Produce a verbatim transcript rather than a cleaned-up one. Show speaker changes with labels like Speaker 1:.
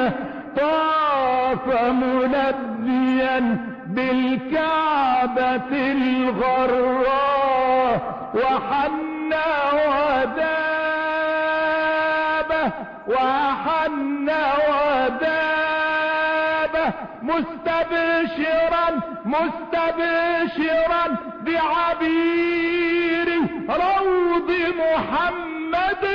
Speaker 1: طاف ملبيا بالكعبة الغراء وحن ودابه وحن ودابه مستبشرا مستبشرا بعبير روض محمد